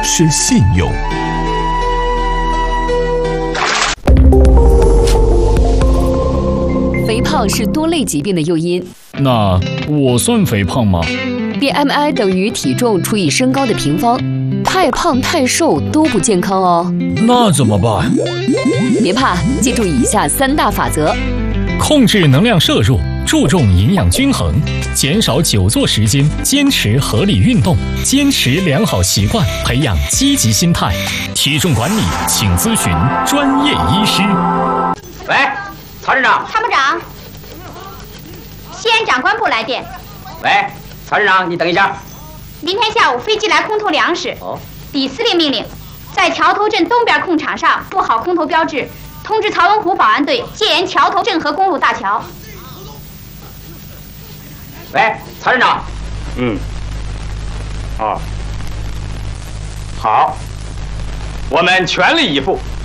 是信用。 肥胖是多类疾病的诱因。 那我算肥胖吗？ BMI 等于体重除以身高的平方，太胖太瘦都不健康哦。 那怎么办？ 别怕，记住以下3大法则： 控制能量摄入，注重营养均衡，减少久坐时间，坚持合理运动，坚持良好习惯，培养积极心态。体重管理，请咨询专业医师。 喂，曹站长。 参谋长，西安长官部来电。 喂，曹站长，你等一下。 明天下午飞机来空投粮食。李司令命令，在桥头镇东边空场上布好空投标志，通知曹文虎保安队戒严桥头镇河公路大桥。 喂，曹站长。好，我们全力以赴，